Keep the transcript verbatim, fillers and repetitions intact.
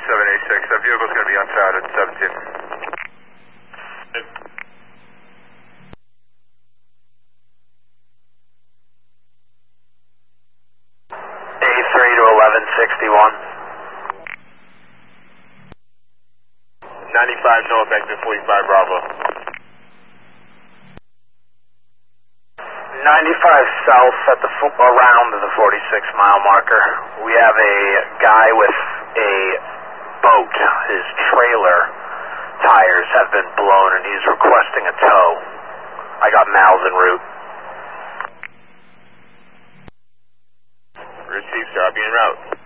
seven eight six. That vehicle's going to be untied at seventeen. A three to eleven sixty-one. ninety-five north, exit forty-five Bravo. ninety-five south at the fo- around the forty-six mile marker. We have a guy with a boat. His trailer tires have been blown and he's requesting a tow. I got Mal's en route. Received, sir. I'll be en route.